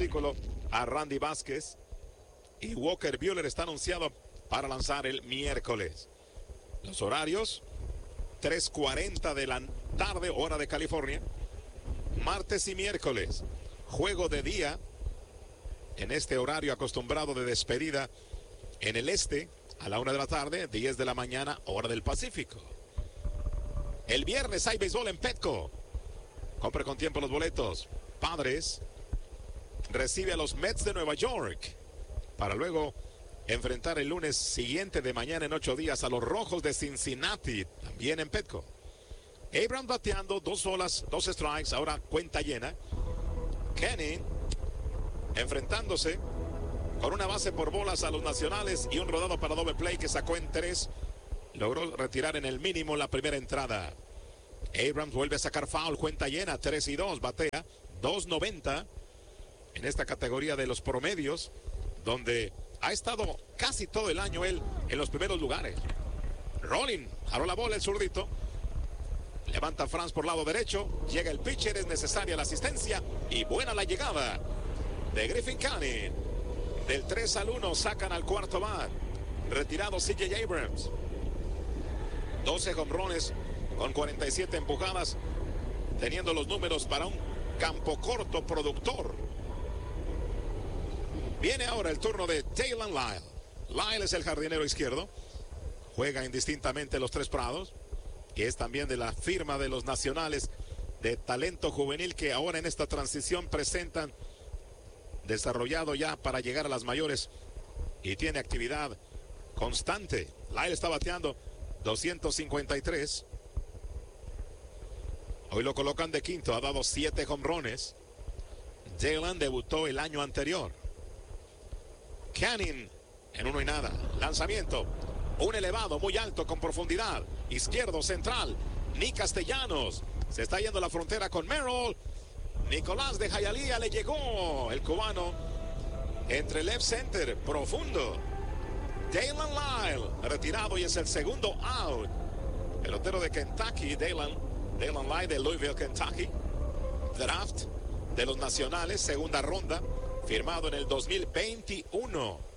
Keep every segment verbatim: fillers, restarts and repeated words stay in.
vehículo a Randy Vázquez. Y Walker Buehler está anunciado para lanzar el miércoles. Los horarios, tres cuarenta de la tarde, hora de California. Martes y miércoles, juego de día en este horario acostumbrado de despedida en el este a la una de la tarde, diez de la mañana, hora del Pacífico. El viernes hay béisbol en Petco. Compre con tiempo los boletos. Padres recibe a los Mets de Nueva York para luego enfrentar el lunes siguiente de mañana en ocho días a los Rojos de Cincinnati, también en Petco. Abrams bateando, dos bolas, dos strikes, ahora cuenta llena. Kenny enfrentándose con una base por bolas a los Nacionales y un rodado para doble play que sacó en tres. Logró retirar en el mínimo la primera entrada. Abrams vuelve a sacar foul, cuenta llena, tres y dos, batea dos noventa en esta categoría de los promedios, donde ha estado casi todo el año él en los primeros lugares. Rolling, jaló la bola el zurdito. Levanta Franz por lado derecho. Llega el pitcher, es necesaria la asistencia. Y buena la llegada de Griffin Canning. Del tres al uno sacan al cuarto bat. Retirado C J Abrams. doce jonrones con cuarenta y siete empujadas. Teniendo los números para un campo corto productor. Viene ahora el turno de Taylor Lyle. Lyle es el jardinero izquierdo. Juega indistintamente los tres prados. Que es también de la firma de los Nacionales de talento juvenil que ahora en esta transición presentan, desarrollado ya para llegar a las mayores y tiene actividad constante. Lyle está bateando doscientos cincuenta y tres. Hoy lo colocan de quinto, ha dado siete jonrones. Jalen debutó el año anterior. Canning en uno y nada. Lanzamiento. Un elevado muy alto con profundidad. Izquierdo central. Nick Castellanos. Se está yendo a la frontera con Merrill. Nicolás de Hialeah le llegó. El cubano entre left center. Profundo. Daylan Lyle. Retirado y es el segundo out. Pelotero de Kentucky. Daylan. Daylan Lyle de Louisville, Kentucky. Draft de los Nacionales. Segunda ronda. Firmado en el dos mil veintiuno.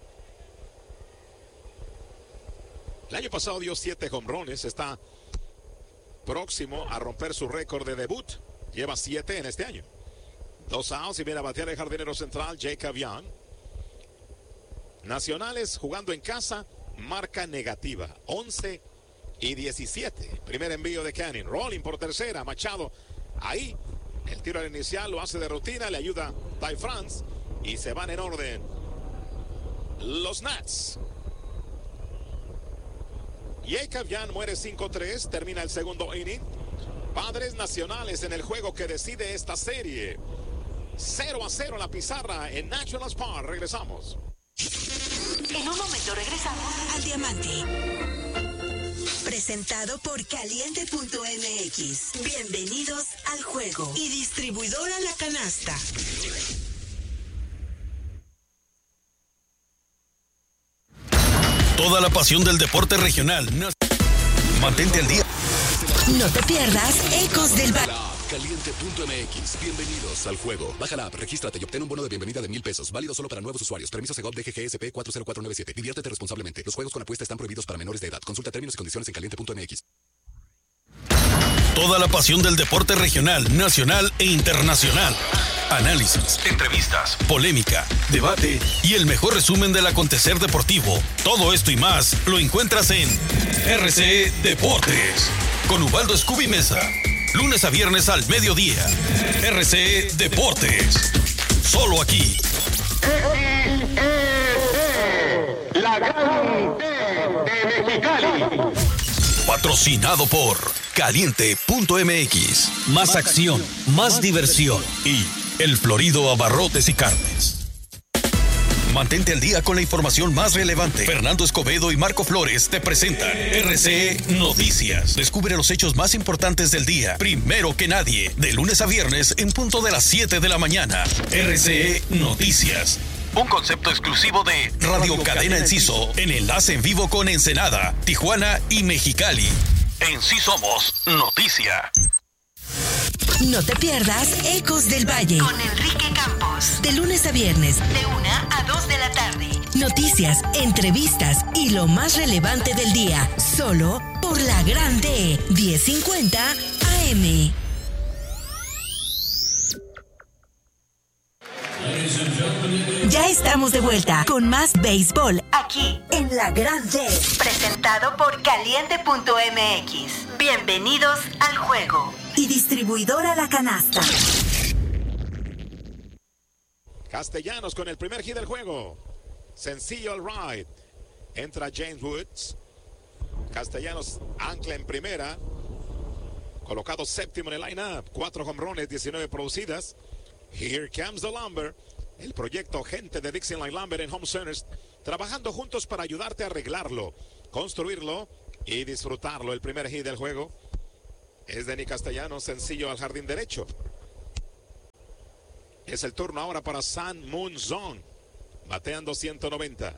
El año pasado dio siete jonrones, está próximo a romper su récord de debut. Lleva siete en este año. Dos outs y viene a batear el jardinero central Jacob Young. Nacionales jugando en casa, marca negativa, once y diecisiete. Primer envío de Canning, Rolling por tercera, Machado ahí. El tiro al inicial lo hace de rutina, le ayuda Ty France y se van en orden los Nats. Jacob Young muere cinco tres, termina el segundo inning. Padres Nacionales en el juego que decide esta serie. cero a cero la pizarra en Nationals Park. Regresamos. En un momento regresamos al Diamante. Presentado por Caliente punto M X. Bienvenidos al juego. Y distribuidora La Canasta. Toda la pasión del deporte regional. Mantente al día. No te pierdas Ecos del Valle. Caliente punto M X. Bienvenidos al juego. Baja la app, regístrate y obtén un bono de bienvenida de mil pesos. Válido solo para nuevos usuarios. Permiso Segov D G G S P cuatro cero cuatro nueve siete. Diviértete responsablemente. Los juegos con apuesta están prohibidos para menores de edad. Consulta términos y condiciones en caliente punto M X. Toda la pasión del deporte regional, nacional e internacional. Análisis, entrevistas, polémica, debate y el mejor resumen del acontecer deportivo. Todo esto y más lo encuentras en R C Deportes con Ubaldo Scooby Mesa. Lunes a viernes al mediodía. R C Deportes. Solo aquí. La gran T de Mexicali. Patrocinado por Caliente punto M X. Más acción, más diversión y El Florido Abarrotes y Carnes. Mantente al día con la información más relevante. Fernando Escobedo y Marco Flores te presentan R C Noticias. Descubre los hechos más importantes del día, primero que nadie, de lunes a viernes en punto de las siete de la mañana. R C Noticias. Un concepto exclusivo de Radio Cadena Enciso, en enlace en vivo con Ensenada, Tijuana y Mexicali. En Sí Somos Noticia. No te pierdas Ecos del Valle con Enrique Campos. Unidos. De lunes a viernes, de una a dos de la tarde. Noticias, entrevistas y lo más relevante del día. Solo por la Gran D, diez cincuenta A M. Ya estamos de vuelta con más béisbol aquí en La Gran D. Presentado por Caliente punto M X. Bienvenidos al juego. Y distribuidora La Canasta. Castellanos con el primer hit del juego. Sencillo al right. Entra James Woods. Castellanos ancla en primera. Colocado séptimo en el line-up. Cuatro jonrones, diecinueve producidas. Here comes the lumber. El proyecto Gente de Dixieland Lumber en Home Centers, trabajando juntos para ayudarte a arreglarlo, construirlo y disfrutarlo. El primer hit del juego es de Nick Castellanos, sencillo al jardín derecho. Es el turno ahora para San Moon Zong, bateando ciento noventa.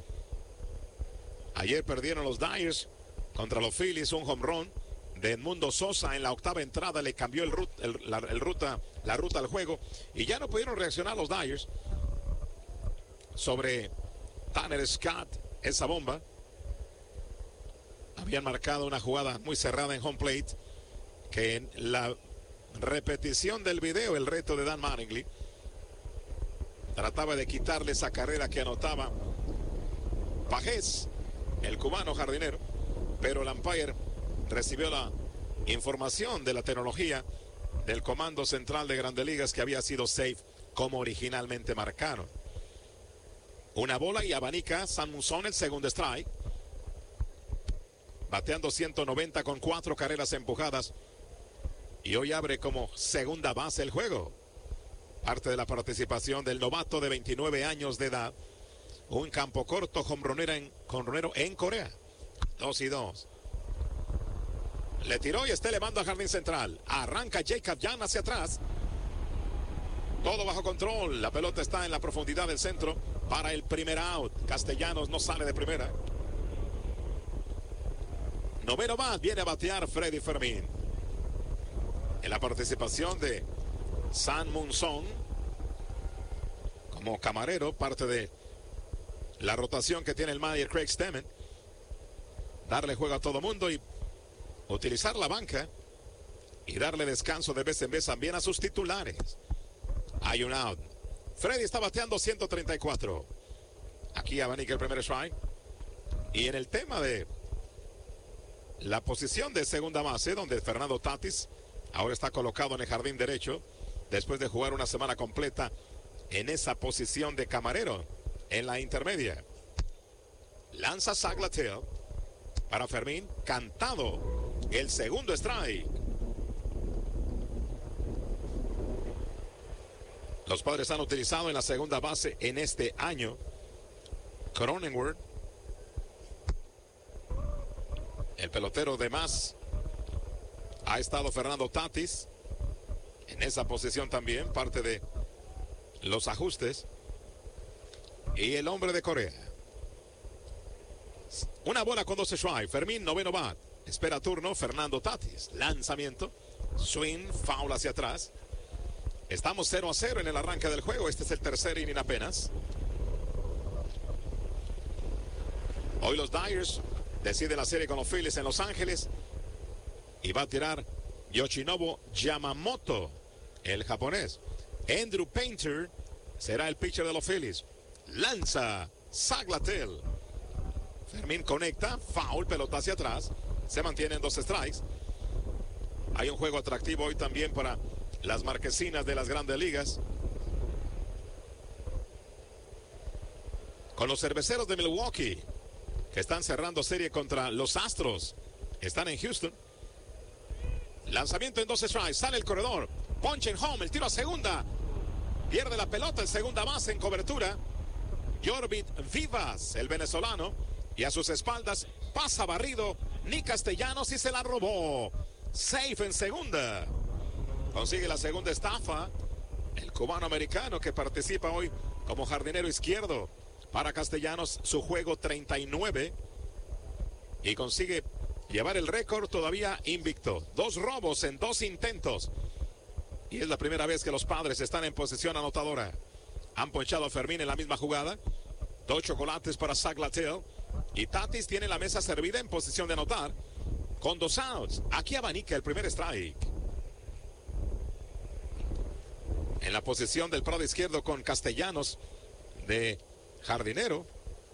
Ayer perdieron los Dyers contra los Phillies, un home run de Edmundo Sosa en la octava entrada le cambió el, rut, el, la, el ruta, la ruta al juego y ya no pudieron reaccionar los Dyers sobre Tanner Scott, esa bomba. Habían marcado una jugada muy cerrada en home plate que en la repetición del video, el reto de Dan Mattingly trataba de quitarle esa carrera que anotaba Pajés, el cubano jardinero, pero el umpire recibió la información de la tecnología del Comando Central de Grandes Ligas que había sido safe como originalmente marcaron. Una bola y abanica San Munzón el segundo strike. Bateando ciento noventa con cuatro carreras empujadas. Y hoy abre como segunda base el juego. Parte de la participación del novato de veintinueve años de edad. Un campo corto jonronero en, jonronero en Corea. Dos y dos. Le tiró y está elevando al jardín central. Arranca Jacob Young hacia atrás. Todo bajo control. La pelota está en la profundidad del centro para el primer out. Castellanos no sale de primera. Noveno más viene a batear Freddy Fermín. En la participación de San Moon Zong como camarero, parte de la rotación que tiene el manager Craig Stammen. Darle juego a todo mundo y utilizar la banca y darle descanso de vez en vez también a sus titulares. Hay un out. Freddy está bateando ciento treinta y cuatro. Aquí abanica el primer strike. Y en el tema de la posición de segunda base, donde Fernando Tatis ahora está colocado en el jardín derecho, después de jugar una semana completa en esa posición de camarero en la intermedia. Lanza Zach Littell para Fermín, cantado el segundo strike. Los Padres han utilizado en la segunda base en este año Cronenworth, el pelotero de más. Ha estado Fernando Tatis en esa posición también, parte de los ajustes. Y el hombre de Corea. Una bola con doce strikes. Fermín, noveno bat. Espera turno Fernando Tatis. Lanzamiento. Swing. Foul hacia atrás. Estamos cero a cero en el arranque del juego. Este es el tercer inning apenas. Hoy los Dyers deciden la serie con los Phillies en Los Ángeles. Y va a tirar Yoshinobu Yamamoto, el japonés. Andrew Painter será el pitcher de los Phillies. Lanza Zach Littell. Fermín conecta. Foul. Pelota hacia atrás. Se mantienen dos strikes. Hay un juego atractivo hoy también para las marquesinas de las Grandes Ligas. Con los cerveceros de Milwaukee, que están cerrando serie contra los Astros. Están en Houston. Lanzamiento en dos strikes. Sale el corredor. Punch en home. El tiro a segunda. Pierde la pelota en segunda base en cobertura. Jorvit Vivas, el venezolano. Y a sus espaldas pasa barrido Nick Castellanos y se la robó. Safe en segunda. Consigue la segunda estafa el cubano americano que participa hoy como jardinero izquierdo para Castellanos, su juego treinta y nueve, y consigue llevar el récord todavía invicto. Dos robos en dos intentos y es la primera vez que los Padres están en posición anotadora. Han ponchado a Fermín en la misma jugada. Dos chocolates para Zach Littell. Y Tatis tiene la mesa servida en posición de anotar. Con dos outs. Aquí abanica el primer strike. En la posición del prado izquierdo con Castellanos de jardinero.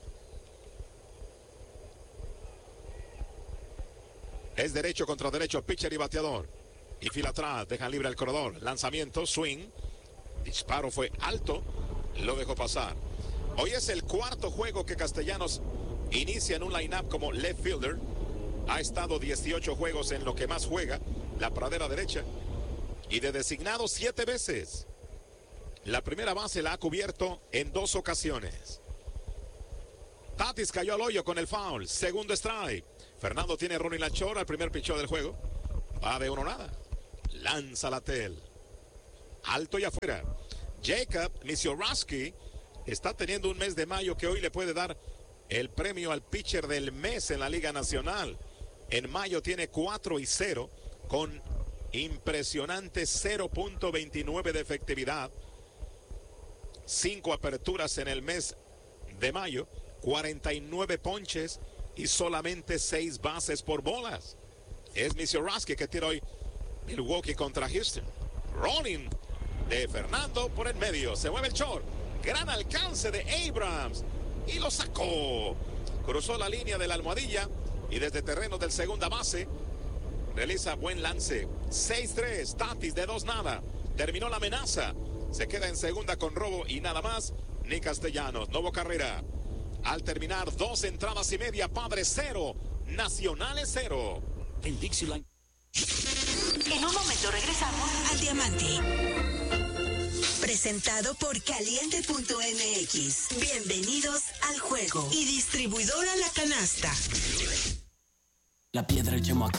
Es derecho contra derecho, pitcher y bateador. Y fila atrás, dejan libre el corredor. Lanzamiento, swing. Disparo fue alto. Lo dejó pasar. Hoy es el cuarto juego que Castellanos inicia en un line-up como left fielder. Ha estado dieciocho juegos en lo que más juega, la pradera derecha. Y de designado siete veces. La primera base la ha cubierto en dos ocasiones. Tatis cayó al hoyo con el foul. Segundo strike. Fernando tiene a Ronnie Lachor al primer picheo del juego. Va de uno nada. Lanza la tel. Alto y afuera. Jacob Misiorowski está teniendo un mes de mayo que hoy le puede dar el premio al pitcher del mes en la Liga Nacional. En mayo tiene cuatro y cero con impresionante cero punto veintinueve de efectividad. Cinco aperturas en el mes de mayo, cuarenta y nueve ponches y solamente seis bases por bolas. Es Misiorowski que tira hoy Milwaukee contra Houston. Rolling de Fernando por el medio. Se mueve el short. Gran alcance de Abrams. Y lo sacó. Cruzó la línea de la almohadilla. Y desde terreno del segunda base realiza buen lance. seis tres. Tatis de dos nada. Terminó la amenaza. Se queda en segunda con robo y nada más. Ni Castellanos. No hubo carrera. Al terminar dos entradas y media. Padres cero. Nacionales cero. En Dixieland. En un momento regresamos al Diamante. Presentado por Caliente punto M X. Bienvenidos al juego. Y distribuidora La Canasta. La piedra, el chemo acá.